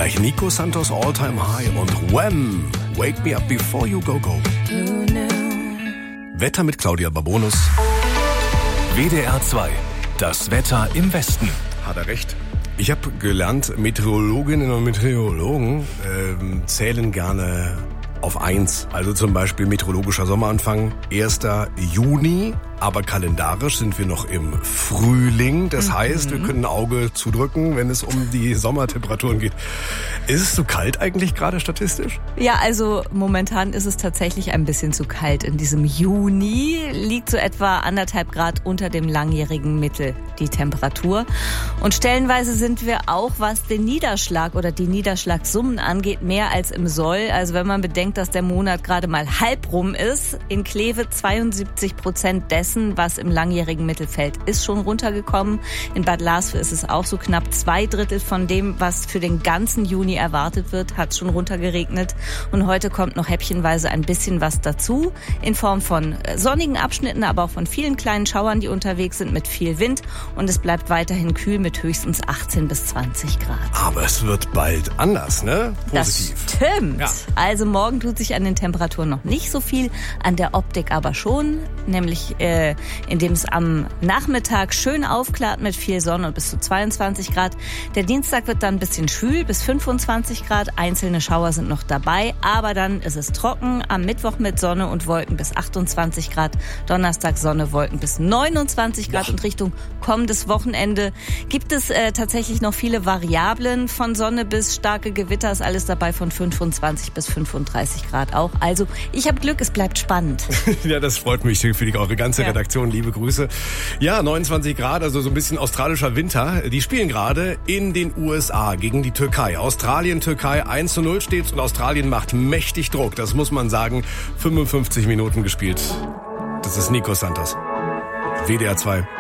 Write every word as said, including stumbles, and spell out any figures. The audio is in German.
gleich Nico Santos All-Time High und Wham! Wake Me Up Before You Go Go. Wetter mit Claudia Babonus. W D R zwei. Das Wetter im Westen. Hat er recht. Ich habe gelernt, Meteorologinnen und Meteorologen äh, zählen gerne auf eins. Also zum Beispiel meteorologischer Sommeranfang, erster Juni. Aber kalendarisch sind wir noch im Frühling. Das mhm. heißt, wir können ein Auge zudrücken, wenn es um die Sommertemperaturen geht. Ist es zu kalt eigentlich gerade statistisch? Ja, also momentan ist es tatsächlich ein bisschen zu kalt. In diesem Juni liegt so etwa anderthalb Grad unter dem langjährigen Mittel die Temperatur. Und stellenweise sind wir auch, was den Niederschlag oder die Niederschlagssummen angeht, mehr als im Soll. Also wenn man bedenkt, dass der Monat gerade mal halb rum ist, in Kleve zweiundsiebzig Prozent dessen, was im langjährigen Mittelfeld ist, schon runtergekommen. In Bad Larsville ist es auch so, knapp zwei Drittel von dem, was für den ganzen Juni erwartet wird, hat schon runtergeregnet. Und heute kommt noch häppchenweise ein bisschen was dazu, in Form von sonnigen Abschnitten, aber auch von vielen kleinen Schauern, die unterwegs sind, mit viel Wind. Und es bleibt weiterhin kühl mit höchstens achtzehn bis zwanzig Grad. Aber es wird bald anders, ne? Positiv. Das stimmt. Ja. Also morgen tut sich an den Temperaturen noch nicht so viel, an der Optik aber schon, nämlich äh, indem es am Nachmittag schön aufklart mit viel Sonne und bis zu zweiundzwanzig Grad. Der Dienstag wird dann ein bisschen schwül, bis fünfundzwanzig Grad. Einzelne Schauer sind noch dabei, aber dann ist es trocken. Am Mittwoch mit Sonne und Wolken bis achtundzwanzig Grad. Donnerstag Sonne, Wolken bis neunundzwanzig Grad. Boah. Und Richtung kommendes Wochenende gibt es äh, tatsächlich noch viele Variablen. Von Sonne bis starke Gewitter ist alles dabei, von fünfundzwanzig bis fünfunddreißig Grad auch. Also ich habe Glück, es bleibt spannend. Ja, das freut mich für die eure ganze ja. Redaktion. Liebe Grüße. Ja, neunundzwanzig Grad, also so ein bisschen australischer Winter. Die spielen gerade in den U S A gegen die Türkei. Australien, Türkei eins zu null steht's und Australien macht mächtig Druck. Das muss man sagen. fünfundfünfzig Minuten gespielt. Das ist Nico Santos. W D R zwei.